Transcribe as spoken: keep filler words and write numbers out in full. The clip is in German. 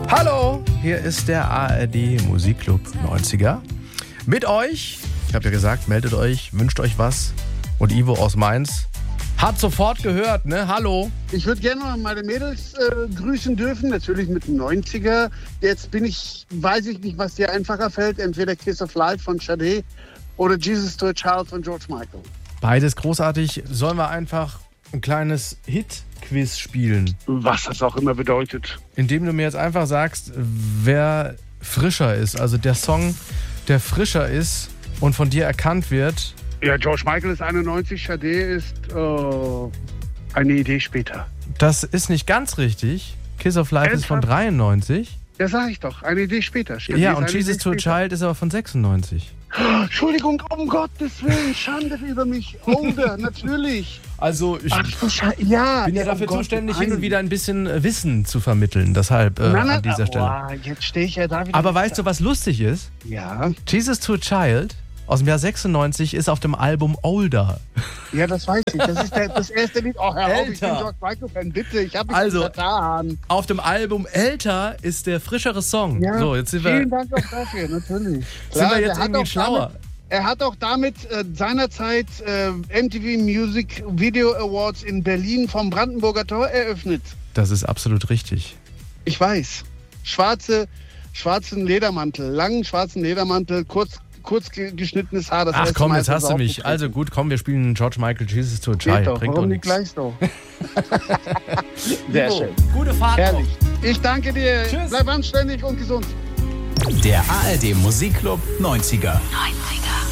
Hallo, hier ist der A R D Musikclub neunziger. Mit euch, ich habe ja gesagt, meldet euch, wünscht euch was. Und Ivo aus Mainz hat sofort gehört, ne? Hallo. Ich würde gerne mal meine Mädels äh, grüßen dürfen, natürlich mit dem neunziger. Jetzt bin ich, weiß ich nicht, was dir einfacher fällt, entweder Kiss of Life von Sade oder Jesus to a Child von George Michael. Beides großartig. Sollen wir einfach ein kleines Hit-Quiz spielen? Was das auch immer bedeutet. Indem du mir jetzt einfach sagst, wer frischer ist. Also der Song, der frischer ist und von dir erkannt wird. Ja, George Michael ist einundneunzig, Sade ist äh, eine Idee später. Das ist nicht ganz richtig. Kiss of Life ist von dreiundneunzig. Ja, sag ich doch, eine Idee später. Sade Ja, und Jesus to a Child ist aber von sechsundneunzig. Entschuldigung, um Gottes Willen, Schande über mich. Older, natürlich. Also ich Ach, ja, bin ja ja, dafür um zuständig, Gottes hin und wieder ein bisschen Wissen zu vermitteln. Deshalb äh, Nein, nein, an dieser Stelle. Boah, jetzt stehe ich ja da wieder. Aber weißt du, was lustig ist? Ja. Jesus to a Child aus dem Jahr sechsundneunzig ist auf dem Album Older. Ja, das weiß ich. Das ist der, das erste Lied. Oh, Herr Auf, ich bin Älter. George Michael-Fan. Bitte, ich habe mich Also, getan. Auf dem Album Älter ist der frischere Song. Ja, so, jetzt sind wir, vielen Dank auch dafür, natürlich. sind Klar, wir der jetzt hat irgendwie auch schlauer. Damit, er hat auch damit äh, seinerzeit äh, M T V Music Video Awards in Berlin vom Brandenburger Tor eröffnet. Das ist absolut richtig. Ich weiß. Schwarze, schwarzen Ledermantel, langen schwarzen Ledermantel, kurz, kurz ge- geschnittenes Haar. Das Ach erste komm, Mal jetzt ist hast das du mich. aufgetreten. Also gut, komm, wir spielen George Michael, Jesus to a Geht Child. doch, Bringt doch warum nicht nichts. gleich so? Sehr schön. Gute Fahrt Herrlich. Ich danke dir. Tschüss. Bleib anständig und gesund. Der A R D Musikclub neunziger. neunziger.